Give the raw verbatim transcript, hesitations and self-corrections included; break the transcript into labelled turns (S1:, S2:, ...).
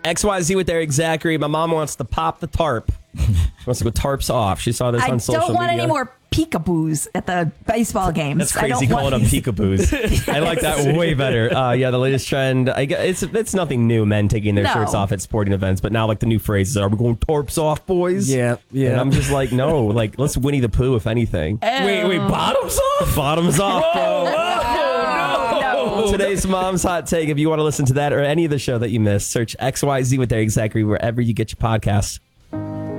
S1: X Y Z with Eric Zachary. My mom wants to pop the tarp. She wants to go tarps off. She saw this
S2: I
S1: on social media.
S2: don't want any more peekaboos at the baseball games.
S1: That's crazy calling them peekaboos. I like that way better. Uh, yeah, the latest trend. I guess it's it's nothing new. Men taking their
S2: No.
S1: shirts off at sporting events, but now like the new phrase is, "Are we going tarps off, boys?"
S3: Yeah, yeah.
S1: And I'm just like, no. Like, let's Winnie the Pooh, if anything.
S3: Wait, wait, bottoms off?
S1: Bottoms off, bro.
S2: No.
S1: Today's Mom's Hot Take. If you want to listen to that or any of the show that you missed, search X Y Z with Eric Zachary wherever you get your podcasts.